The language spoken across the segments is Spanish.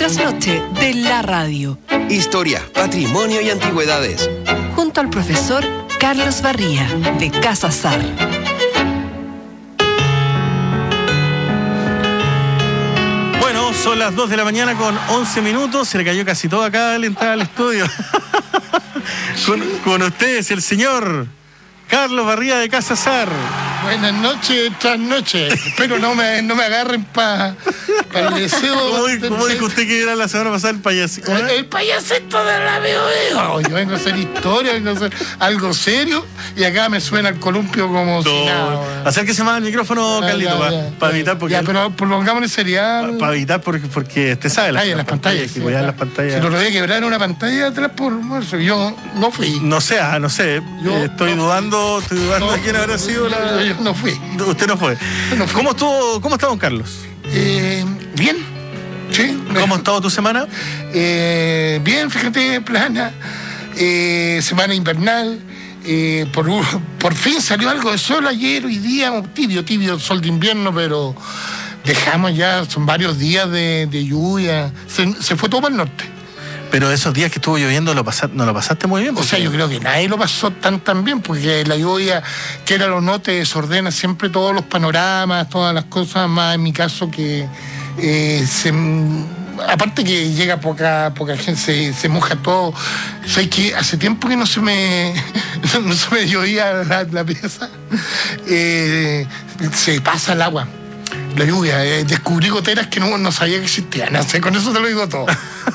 tras noche de la radio. Historia, patrimonio y antigüedades. Junto al profesor Carlos Barría, de Casa Sar. Bueno, son las 2 de la mañana con 11 minutos. Se le cayó casi todo acá al entrar al estudio. con ustedes, el señor Carlos Barría, de Casa Sar. Buenas noches tras noche. Espero no me agarren para el deseo. ¿Cómo dijo usted que era la semana pasada el payasito? El payasito de la veo. Yo vengo a hacer historia, vengo a hacer algo serio y acá me suena el columpio como si nada. Acérquese más al micrófono, Carlito, para evitar. Porque pero prolongámosle serial. Para evitar, porque usted sabe las pantallas. Que cuidar las pantallas. Si lo rodea quebrar una pantalla atrás por marzo. Yo no fui. No sé. Estoy dudando de quién habrá sido la. Yo no fui. Usted no fue. No fui. ¿Cómo está don Carlos? Bien. Sí. ¿Cómo ha estado tu semana? Bien, fíjate, plana. Semana invernal. Por fin salió algo de sol ayer, hoy día, tibio sol de invierno, pero dejamos ya, son varios días de lluvia. Se fue todo para el norte. Pero esos días que estuvo lloviendo no lo pasaste muy bien. O sea, yo creo que nadie lo pasó tan bien, porque la lluvia, quiera o no, te desordena siempre todos los panoramas, todas las cosas, más en mi caso que aparte que llega poca gente, se moja todo. O sea, que hace tiempo que no se me llovía la pieza. Se pasa el agua, la lluvia. Descubrí goteras que no sabía que existían. No sé, con eso te lo digo todo.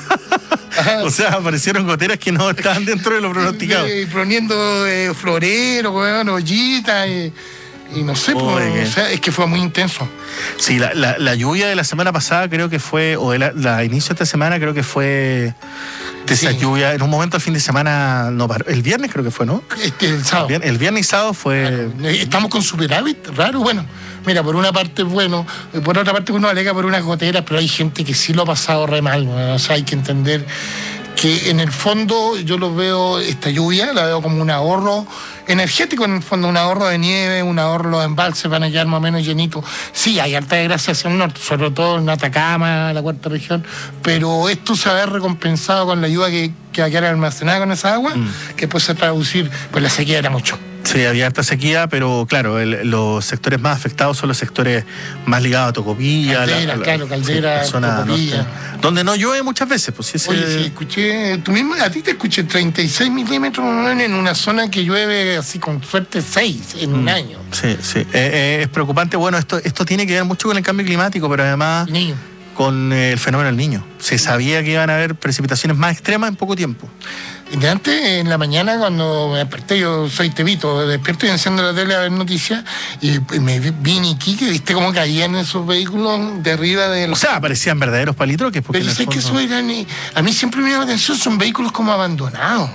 O sea, aparecieron goteras que no estaban dentro de lo pronosticado. Poniendo florero, ollitas y no sé, o sea, es que fue muy intenso. Sí, la lluvia de la semana pasada creo que fue, o de la inicio de esta semana creo que fue de esa lluvia. En un momento el fin de semana no paró. El viernes creo que fue, ¿no? El sábado. El viernes y sábado fue. Claro. Estamos con superávit, raro, bueno. Mira, por una parte es bueno, por otra parte uno alega por unas goteras, pero hay gente que sí lo ha pasado re mal, ¿no? O sea, hay que entender que en el fondo yo lo veo, esta lluvia, la veo como un ahorro energético, en el fondo, un ahorro de nieve, un ahorro de embalses, van a quedar más o menos llenitos. Sí, hay alta desgracia hacia el norte, sobre todo en Atacama, la cuarta región, pero esto se va a ver recompensado con la lluvia que va a quedar almacenada con esa agua, que puede ser traducir, pues la sequía era mucho. Sí, había harta sequía, pero claro, los sectores más afectados son los sectores más ligados a Tocopilla. Caldera, Tocopilla. Donde no llueve muchas veces. Pues, Oye, sí, escuché, tú mismo, a ti te escuché 36 milímetros en una zona que llueve así con suerte 6 en un año. Sí. Es preocupante. Bueno, esto tiene que ver mucho con el cambio climático, pero además con el fenómeno del Niño. Se sabía que iban a haber precipitaciones más extremas en poco tiempo. De antes, en la mañana, cuando me desperté, yo soy tebito, despierto y enciendo la tele a ver noticias, y me vi en Iquique, viste cómo caían esos vehículos de arriba de los... O sea, parecían verdaderos palitroques. Pero sé que eso eran... A mí siempre me llama la atención, son vehículos como abandonados.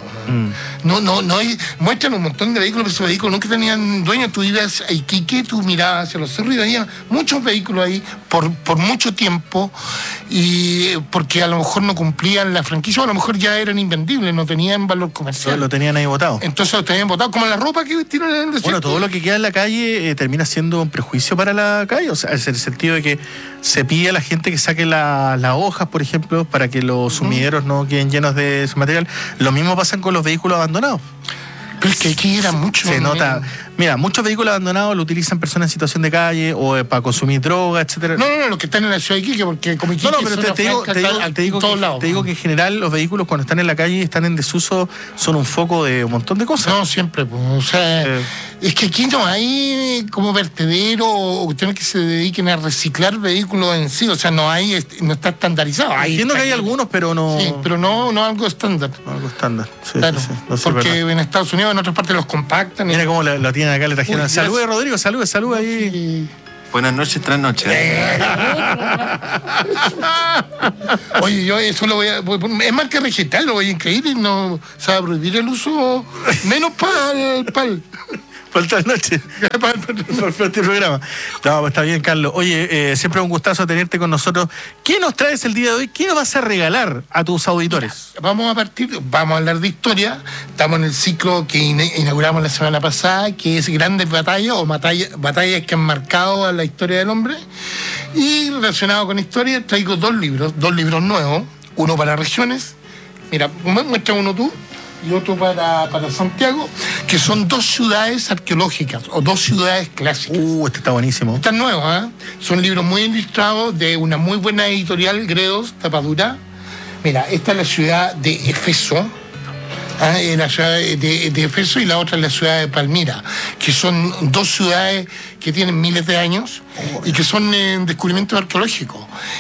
No hay... Muestran un montón de vehículos, pero esos vehículos nunca tenían dueño. Tú ibas a Iquique, tú mirabas hacia los cerros y había muchos vehículos ahí por mucho tiempo, y porque a lo mejor no cumplían la franquicia, o a lo mejor ya eran invendibles, no tenían valor comercial. Lo tenían ahí botado. Entonces lo tenían botado, como la ropa que vistieron en el desierto. Bueno, todo lo que queda en la calle termina siendo un prejuicio para la calle, o sea, es el sentido de que se pide a la gente que saque las hojas, por ejemplo, para que los sumideros no queden llenos de ese material. Lo mismo pasa con los vehículos abandonados. Pero es que aquí era mucho. Se nota. Mira, muchos vehículos abandonados lo utilizan personas en situación de calle o para consumir droga, etcétera. No, los que están en la ciudad de Iquique, porque como Iquique pero te digo que en general los vehículos cuando están en la calle, están en desuso, son un foco de un montón de cosas. No, siempre, pues, o sea, es que aquí no hay como vertedero o cuestiones que se dediquen a reciclar vehículos en sí, o sea, no está estandarizado. Entiendo que hay algunos, pero no... Sí, pero no algo estándar. Algo estándar, sí. Claro, sí. No sé, porque en Estados Unidos, en otras partes los compactan. Mira cómo la tienen acá, le trajeron. Salude, Rodrigo, salude ahí. Buenas noches, tras noches. Oye, yo eso lo voy a... Es marca vegetal, lo voy a incluir y no... Se va a prohibir el uso, menos pal. Falta la noche. Por este programa. No, pues está bien, Carlos. Oye, siempre un gustazo tenerte con nosotros. ¿Qué nos traes el día de hoy? ¿Qué nos vas a regalar a tus auditores? Vamos a hablar de historia. Estamos en el ciclo que inauguramos la semana pasada, que es Grandes Batallas o batallas que han marcado a la historia del hombre. Y relacionado con historia, traigo dos libros nuevos, uno para regiones, mira, muestra uno tú, y otro para Santiago, que son dos ciudades arqueológicas, o dos ciudades clásicas. Este está buenísimo. Están nuevos, ¿eh? Son libros muy ilustrados, de una muy buena editorial, Gredos, tapadura. Mira, esta es la ciudad de Éfeso, la ciudad de Éfeso, y la otra es la ciudad de Palmira, que son dos ciudades que tienen miles de años y que son descubrimientos arqueológicos.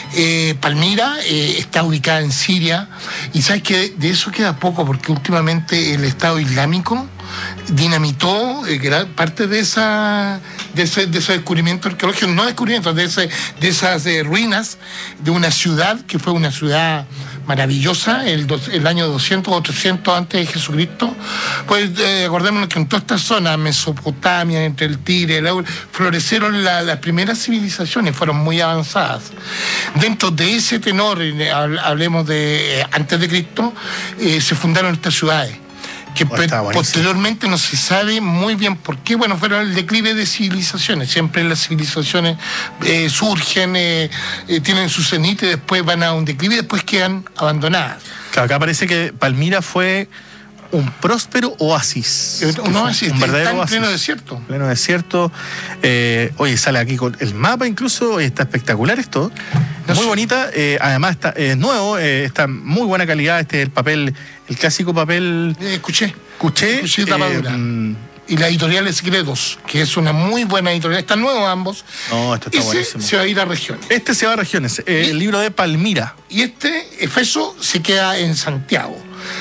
Palmira está ubicada en Siria, y sabes que de eso queda poco, porque últimamente el Estado Islámico dinamitó parte de ese descubrimiento arqueológico, no descubrimiento, de esas ruinas de una ciudad que fue una ciudad maravillosa, el año 200 o 300 antes de Jesucristo. Pues acordémonos que en toda esta zona, Mesopotamia, entre el Tigre, el Éufrates, florecieron las primeras civilizaciones, fueron muy avanzadas. Dentro de ese tenor, hablemos de antes de Cristo, se fundaron estas ciudades, que posteriormente no se sabe muy bien por qué. Bueno, fueron el declive de civilizaciones. Siempre las civilizaciones surgen, tienen su cenit y después van a un declive y después quedan abandonadas. Claro, acá parece que Palmira fue un próspero oasis. Un oasis, un verdadero está en oasis. pleno desierto. Pleno desierto. Oye, sale aquí con el mapa incluso. Está espectacular esto. Muy bonita. Además está nuevo. Está muy buena calidad. Este es el papel, el clásico papel. Escuché tapadura. Y la editorial es Gredos, que es una muy buena editorial. Están nuevos ambos. No, esto está buenísimo. Se va a ir a regiones. Este se va a regiones. El libro de Palmira. Y Éfeso, se queda en Santiago.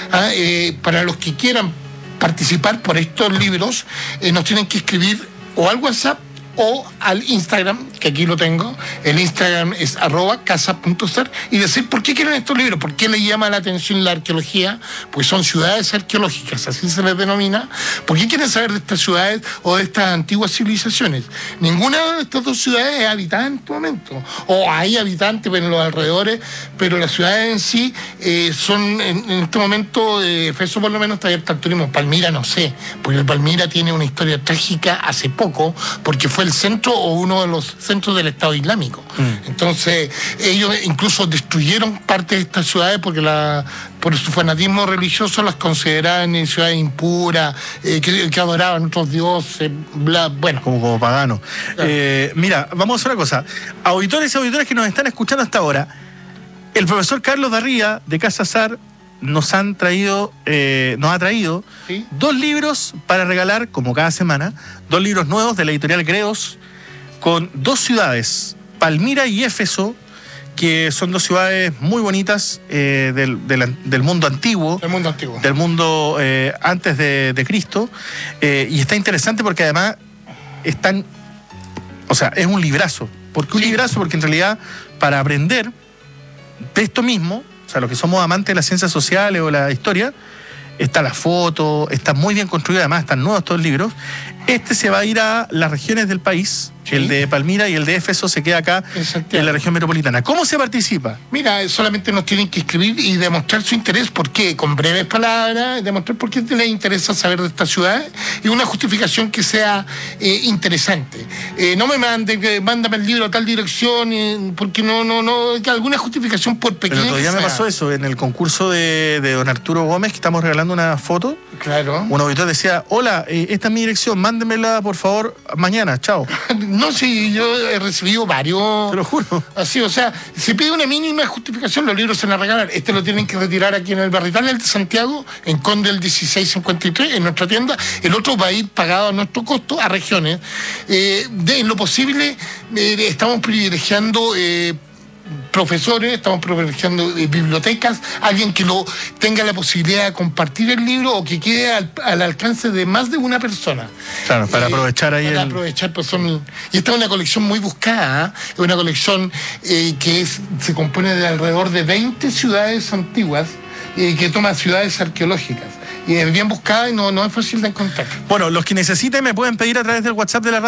Para los que quieran participar por estos libros, nos tienen que escribir o al WhatsApp o al Instagram, que aquí lo tengo. El Instagram es @casa.ser, y decir por qué quieren estos libros, por qué les llama la atención la arqueología, pues son ciudades arqueológicas, así se les denomina. ¿Por qué quieren saber de estas ciudades o de estas antiguas civilizaciones? Ninguna de estas dos ciudades es habitada en este momento, o hay habitantes en los alrededores, pero las ciudades en sí son en este momento, Éfeso por lo menos está abierta al turismo. Palmira no sé, porque Palmira tiene una historia trágica hace poco, porque fue el centro o uno de los centros del Estado Islámico. Entonces, ellos incluso destruyeron parte de estas ciudades porque por su fanatismo religioso las consideraban ciudades impuras, que adoraban otros dioses, bueno. Como paganos. Claro. Mira, vamos a hacer una cosa. Auditores y auditoras que nos están escuchando hasta ahora, el profesor Carlos Darría, de Casa Sar, nos ha traído ¿sí? 2 libros para regalar, como cada semana, 2 libros nuevos de la editorial Gredos, con 2 ciudades, Palmira y Éfeso, que son 2 ciudades muy bonitas del mundo antiguo. Del mundo antiguo. Del mundo antes de Cristo. Y está interesante porque además es un librazo. ¿Por qué un librazo? Porque en realidad, para aprender de esto mismo, o sea, los que somos amantes de las ciencias sociales o la historia, está la foto, está muy bien construido, además están nuevos estos libros. Este se va a ir a las regiones del país, ¿sí? El de Palmira y el de Éfeso se queda acá en la región metropolitana. ¿Cómo se participa? Mira, solamente nos tienen que escribir y demostrar su interés, ¿por qué? Con breves palabras, demostrar por qué les interesa saber de esta ciudad y una justificación que sea interesante. No me mándame el libro a tal dirección, porque no, que alguna justificación por pequeña. Pero todavía me pasó eso, en el concurso de don Arturo Gómez, que estamos regalando una foto. Claro. Un auditor decía, hola, esta es mi dirección, mándemela por favor mañana, chao. No, sí, yo he recibido varios. Te lo juro. Así, o sea, si pide una mínima justificación, los libros se van a regalar. Este lo tienen que retirar aquí en el Barrital de Santiago, en Conde del 1653, en nuestra tienda. El otro va a ir pagado a nuestro costo a regiones. En lo posible, estamos privilegiando profesores, estamos privilegiando bibliotecas, alguien que tenga la posibilidad de compartir el libro o que quede al alcance de más de una persona. Claro, para aprovechar ahí. Aprovechar, pues y esta es una colección muy buscada, es una colección que se compone de alrededor de 20 ciudades antiguas, que toma ciudades arqueológicas. Y es bien buscada y no es fácil de encontrar. Bueno, los que necesiten me pueden pedir a través del WhatsApp de la